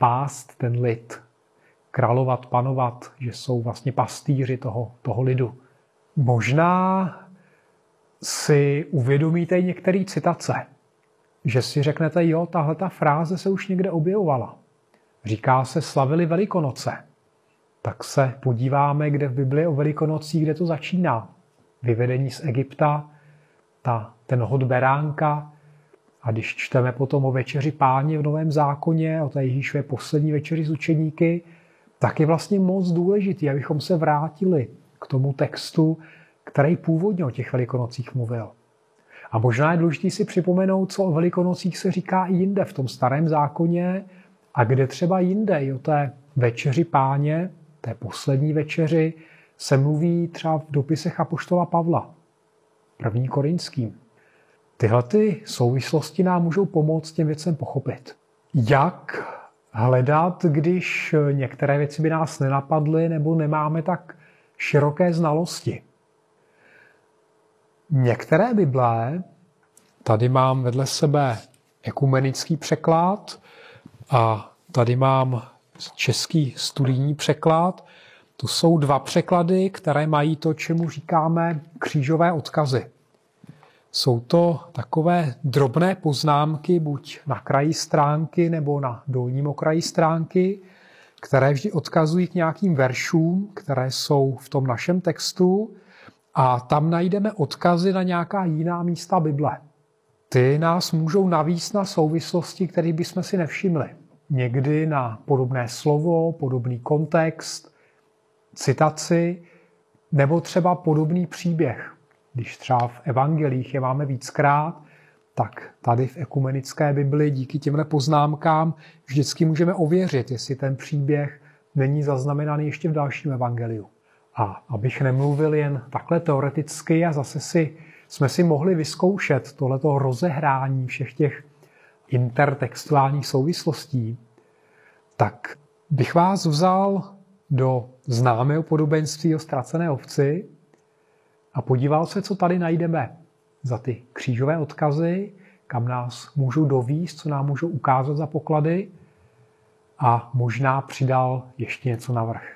pást ten lid, královat, panovat, že jsou vlastně pastýři toho lidu. Možná si uvědomíte některé citace, že si řeknete, jo, tahle ta fráze se už někde objevovala. Říká se, slavili Velikonoce. Tak se podíváme, kde v Bibli o Velikonocích, kde to začíná. Vyvedení z Egypta, ten hod beránka. A když čteme potom o večeři Páně v Novém zákoně, o té Ježíšové poslední večeři s učeníky, tak je vlastně moc důležitý, abychom se vrátili k tomu textu, který původně o těch Velikonocích mluvil. A možná je důležité si připomenout, co o Velikonocích se říká i jinde v tom Starém zákoně a kde třeba jinde i o té večeři Páně, té poslední večeři, se mluví třeba v dopisech apoštola Pavla, 1. Korinským. Tyhle ty souvislosti nám můžou pomoct těm věcem pochopit. Jak hledat, když některé věci by nás nenapadly nebo nemáme tak široké znalosti? Některé Bible, tady mám vedle sebe ekumenický překlad a tady mám český studijní překlad. To jsou dva překlady, které mají to, čemu říkáme křížové odkazy. Jsou to takové drobné poznámky, buď na kraji stránky nebo na dolním okraji stránky, které vždy odkazují k nějakým veršům, které jsou v tom našem textu, a tam najdeme odkazy na nějaká jiná místa Bible. Ty nás můžou navést na souvislosti, které bychom si nevšimli. Někdy na podobné slovo, podobný kontext, citaci, nebo třeba podobný příběh. Když třeba v evangelích je máme víckrát, tak tady v ekumenické Bibli díky těmhle poznámkám vždycky můžeme ověřit, jestli ten příběh není zaznamenaný ještě v dalším evangeliu. A abych nemluvil jen takhle teoreticky a zase jsme si mohli vyzkoušet tohleto rozehrání všech těch intertextuálních souvislostí, tak bych vás vzal do známého podobenství o ztracené ovci a podíval se, co tady najdeme za ty křížové odkazy, kam nás můžou dovést, co nám můžou ukázat za poklady a možná přidal ještě něco navrch.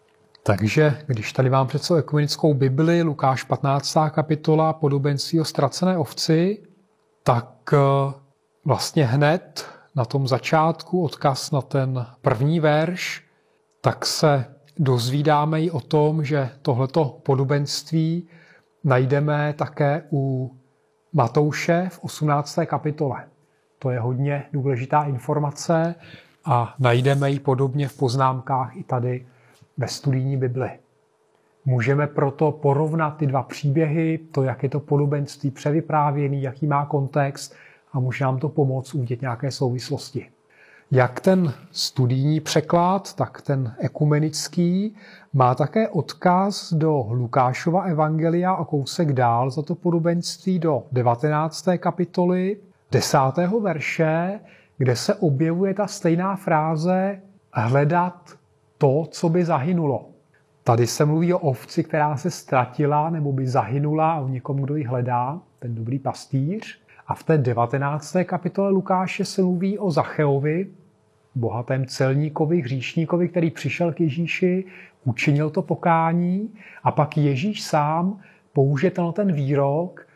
Takže, když tady mám před sebou ekumenickou Bibli, Lukáš 15. kapitola, podobenství o ztracené ovci, tak vlastně hned na tom začátku odkaz na ten první verš, tak se dozvídáme i o tom, že tohleto podobenství najdeme také u Matouše v 18. kapitole. To je hodně důležitá informace a najdeme ji podobně v poznámkách i tady ve studijní Bibli. Můžeme proto porovnat ty dva příběhy, to, jak je to podobenství převyprávěný, jaký má kontext a může nám to pomoct uvidět nějaké souvislosti. Jak ten studijní překlad, tak ten ekumenický má také odkaz do Lukášova evangelia a kousek dál za to podobenství do 19. kapitoly 10. verše, kde se objevuje ta stejná fráze hledat to, co by zahynulo. Tady se mluví o ovci, která se ztratila nebo by zahynula o někom, kdo ji hledá, ten dobrý pastýř. A v té 19. kapitole Lukáše se mluví o Zacheovi, bohatém celníkovi, hříšníkovi, který přišel k Ježíši, učinil to pokání a pak Ježíš sám použije ten výrok,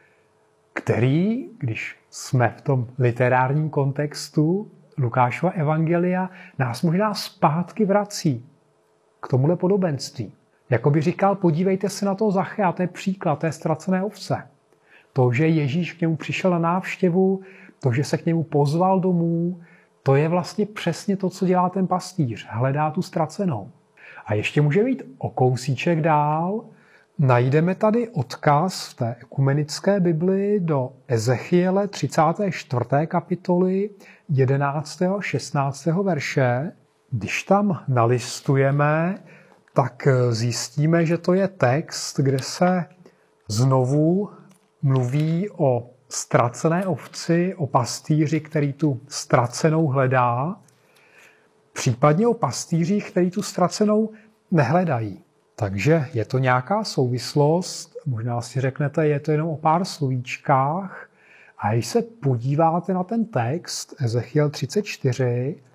který, když jsme v tom literárním kontextu Lukášova evangelia, nás možná zpátky vrací k tomuhle podobenství. Jako by říkal, podívejte se na toho Zachea, to je příklad té ztracené ovce. To, že Ježíš k němu přišel na návštěvu, to, že se k němu pozval domů, to je vlastně přesně to, co dělá ten pastýř. Hledá tu ztracenou. A ještě může být o kousíček dál. Najdeme tady odkaz v té ekumenické Bibli do Ezechiele 34. kapitoly 11. a 16. verše. Když tam nalistujeme, tak zjistíme, že to je text, kde se znovu mluví o ztracené ovci, o pastýři, který tu ztracenou hledá, případně o pastýřích, který tu ztracenou nehledají. Takže je to nějaká souvislost, možná si řeknete, je to jenom o pár slovíčkách, a když se podíváte na ten text Ezechiel 34,